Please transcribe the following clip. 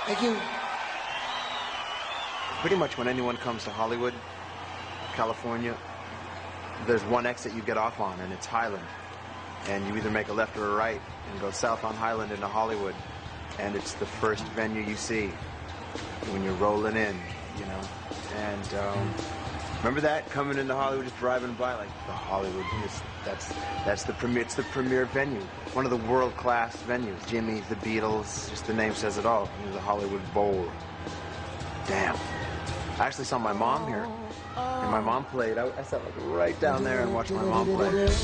Thank you. Pretty much when anyone comes to Hollywood, California, there's one exit you get off on, and it's Highland. And you either make a left or a right and go south on Highland into Hollywood. And it's the first venue you see when you're rolling in, you know. And remember that, coming into Hollywood, just driving by, like the Hollywood, that's the premier, it's the premier venue. One of the world-class venues. Jimmy, the Beatles, just the name says it all. The Hollywood Bowl. Damn. I actually saw my mom here, and my mom played. I sat like right down there and watched my mom play.